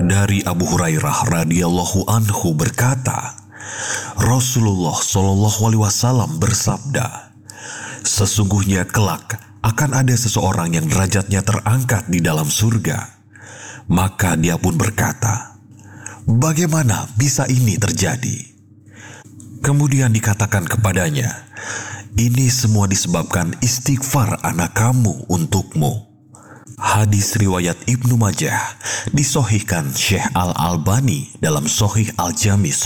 Dari Abu Hurairah radhiyallahu anhu berkata, Rasulullah Shallallahu alaihi wasallam bersabda, sesungguhnya kelak akan ada seseorang yang derajatnya terangkat di dalam surga. Maka dia pun berkata, bagaimana bisa ini terjadi? Kemudian dikatakan kepadanya, ini semua disebabkan istighfar anak kamu untukmu. Hadis riwayat Ibnu Majah, disahihkan Syekh Al-Albani dalam Shahih Al-Jami'